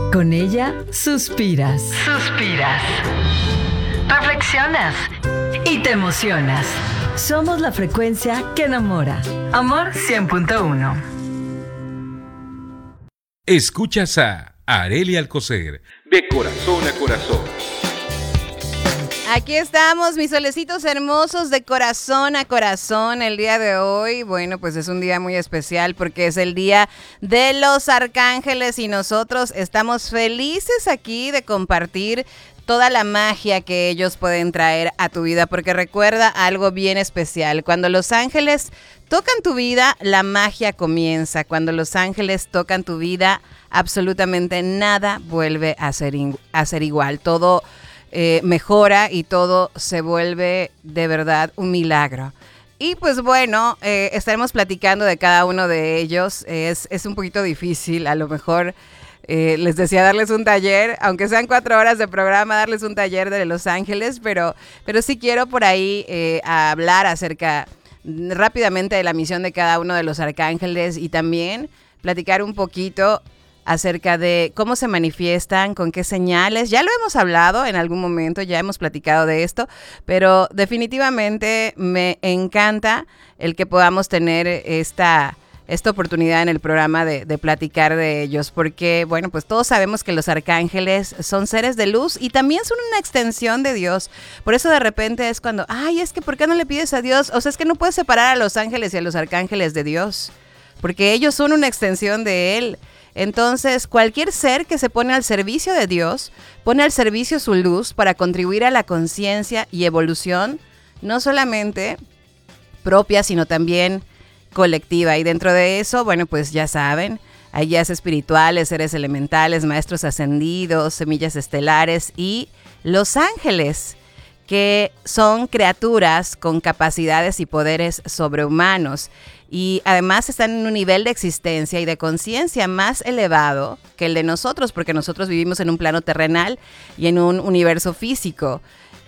Con ella suspiras. Suspiras. Reflexionas. Y te emocionas. Somos la frecuencia que enamora. Amor 100.1. Escuchas a Arely Alcocer, de corazón a corazón. Aquí estamos, mis solecitos hermosos, de corazón a corazón. El día de hoy, bueno, pues es un día muy especial porque es el día de los arcángeles y nosotros estamos felices aquí de compartir toda la magia que ellos pueden traer a tu vida, porque recuerda algo bien especial: cuando los ángeles tocan tu vida, la magia comienza. Cuando los ángeles tocan tu vida, absolutamente nada vuelve a ser igual. Todo mejora y todo se vuelve de verdad un milagro. Y pues bueno, estaremos platicando de cada uno de ellos. Es un poquito difícil, a lo mejor les decía darles un taller, aunque sean 4 horas de programa, darles un taller de Los Ángeles, pero sí quiero por ahí hablar acerca rápidamente de la misión de cada uno de los arcángeles y también platicar un poquito acerca de cómo se manifiestan, con qué señales. Ya lo hemos hablado en algún momento, ya hemos platicado de esto, pero definitivamente me encanta el que podamos tener esta oportunidad en el programa de platicar de ellos, porque, bueno, pues todos sabemos que los arcángeles son seres de luz y también son una extensión de Dios. Por eso de repente es cuando, es que ¿por qué no le pides a Dios? O sea, es que no puedes separar a los ángeles y a los arcángeles de Dios, porque ellos son una extensión de Él. Entonces, cualquier ser que se pone al servicio de Dios, pone al servicio su luz para contribuir a la conciencia y evolución, no solamente propia, sino también colectiva. Y dentro de eso, bueno, pues ya saben, hay guías espirituales, seres elementales, maestros ascendidos, semillas estelares y los ángeles, que son criaturas con capacidades y poderes sobrehumanos. Y además están en un nivel de existencia y de conciencia más elevado que el de nosotros, porque nosotros vivimos en un plano terrenal y en un universo físico.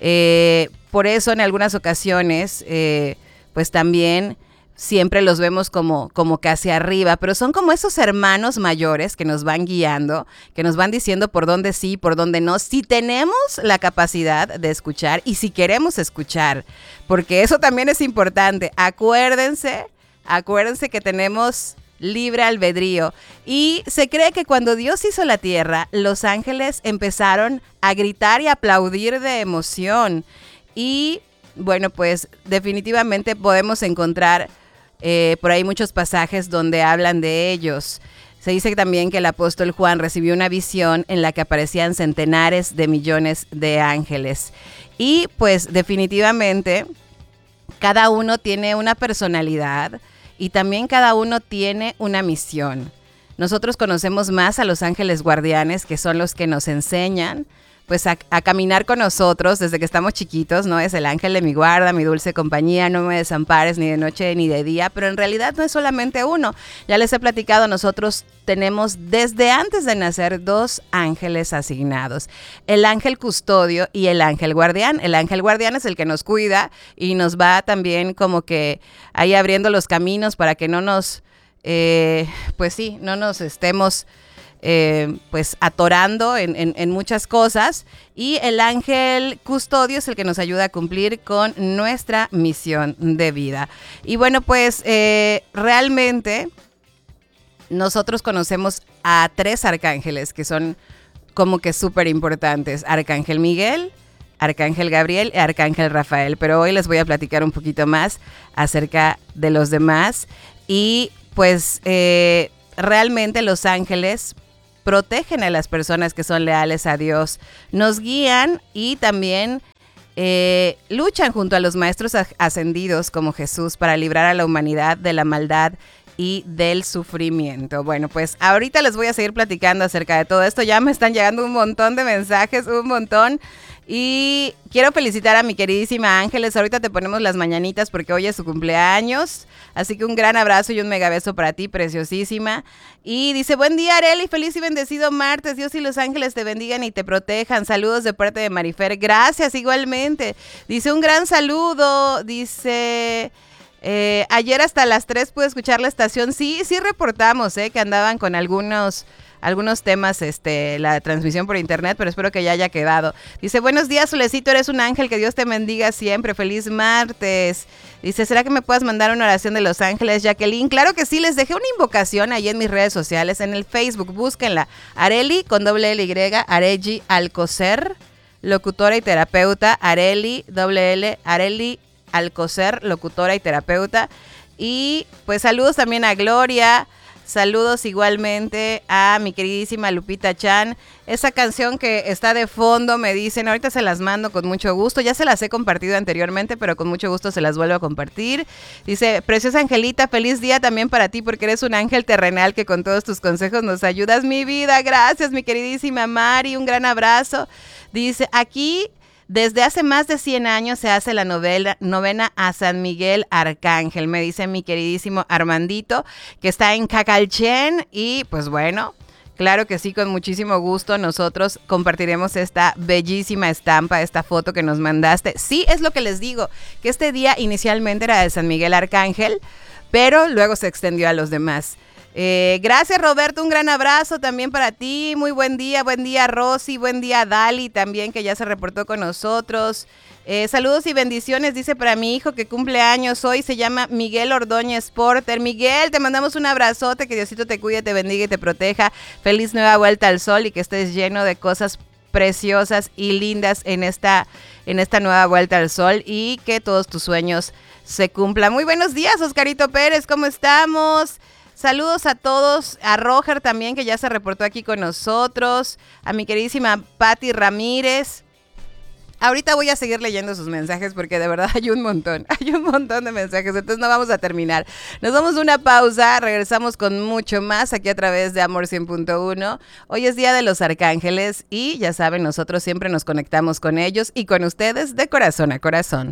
Por eso en algunas ocasiones, pues también siempre los vemos como que hacia arriba, pero son como esos hermanos mayores que nos van guiando, que nos van diciendo por dónde sí, por dónde no, si tenemos la capacidad de escuchar y si queremos escuchar, porque eso también es importante. Acuérdense que tenemos libre albedrío y se cree que cuando Dios hizo la tierra, los ángeles empezaron a gritar y aplaudir de emoción. Y bueno, pues definitivamente podemos encontrar por ahí muchos pasajes donde hablan de ellos. Se dice también que el apóstol Juan recibió una visión en la que aparecían centenares de millones de ángeles. Y pues definitivamente cada uno tiene una personalidad y también cada uno tiene una misión. Nosotros conocemos más a los ángeles guardianes, que son los que nos enseñan pues a caminar con nosotros desde que estamos chiquitos, ¿no? Es el ángel de mi guarda, mi dulce compañía, no me desampares ni de noche ni de día, pero en realidad no es solamente uno. Ya les he platicado, nosotros tenemos desde antes de nacer 2 ángeles asignados, el ángel custodio y el ángel guardián. El ángel guardián es el que nos cuida y nos va también como que ahí abriendo los caminos para que no nos, no nos estemos pues atorando en muchas cosas, y el ángel custodio es el que nos ayuda a cumplir con nuestra misión de vida. Y bueno, pues realmente nosotros conocemos a 3 arcángeles que son como que súper importantes: Arcángel Miguel, Arcángel Gabriel y Arcángel Rafael, pero hoy les voy a platicar un poquito más acerca de los demás. Y pues realmente los ángeles protegen a las personas que son leales a Dios, nos guían y también luchan junto a los maestros ascendidos como Jesús para librar a la humanidad de la maldad y del sufrimiento. Bueno, pues ahorita les voy a seguir platicando acerca de todo esto. Ya me están llegando un montón de mensajes, un montón. Y quiero felicitar a mi queridísima Ángeles. Ahorita te ponemos las mañanitas porque hoy es su cumpleaños. Así que un gran abrazo y un mega beso para ti, preciosísima. Y dice: buen día, Arely, feliz y bendecido martes. Dios y los ángeles te bendigan y te protejan. Saludos de parte de Marifer. Gracias, igualmente. Dice: un gran saludo. Dice: Ayer hasta las 3 pude escuchar la estación. Sí reportamos que andaban con algunos temas, la transmisión por internet, pero espero que ya haya quedado. Dice, buenos días, Solecito, eres un ángel, que Dios te bendiga siempre, feliz martes. Dice, ¿será que me puedas mandar una oración de Los Ángeles, Jacqueline? Claro que sí, les dejé una invocación ahí en mis redes sociales, en el Facebook, búsquenla, Areli, con doble L Y, Areli Alcocer, locutora y terapeuta, Areli, doble L, Areli Alcocer, locutora y terapeuta. Y pues saludos también a Gloria, saludos igualmente a mi queridísima Lupita Chan. Esa canción que está de fondo, me dicen, ahorita se las mando con mucho gusto, ya se las he compartido anteriormente, pero con mucho gusto se las vuelvo a compartir. Dice, preciosa Angelita, feliz día también para ti, porque eres un ángel terrenal que con todos tus consejos nos ayudas, mi vida. Gracias, mi queridísima Mari, un gran abrazo. Dice, aquí desde hace más de 100 años se hace la novena a San Miguel Arcángel, me dice mi queridísimo Armandito, que está en Cacalchen. Y pues bueno, claro que sí, con muchísimo gusto nosotros compartiremos esta bellísima estampa, esta foto que nos mandaste. Sí, es lo que les digo, que este día inicialmente era de San Miguel Arcángel, pero luego se extendió a los demás. Gracias, Roberto, un gran abrazo también para ti, muy buen día Rosy, buen día Dali también, que ya se reportó con nosotros. Saludos y bendiciones, dice, para mi hijo que cumple años hoy, se llama Miguel Ordóñez Porter. Miguel, te mandamos un abrazote, que Diosito te cuide, te bendiga y te proteja. Feliz nueva vuelta al sol y que estés lleno de cosas preciosas y lindas en esta nueva vuelta al sol, y que todos tus sueños se cumplan. Muy buenos días, Oscarito Pérez, ¿cómo estamos? Saludos a todos, a Roger también, que ya se reportó aquí con nosotros, a mi queridísima Patti Ramírez. Ahorita voy a seguir leyendo sus mensajes porque de verdad hay un montón de mensajes, entonces no vamos a terminar. Nos damos una pausa, regresamos con mucho más aquí a través de Amor 100.1. Hoy es Día de los Arcángeles y ya saben, nosotros siempre nos conectamos con ellos y con ustedes de corazón a corazón.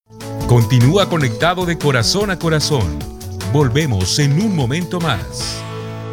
Continúa conectado de corazón a corazón. Volvemos en un momento más.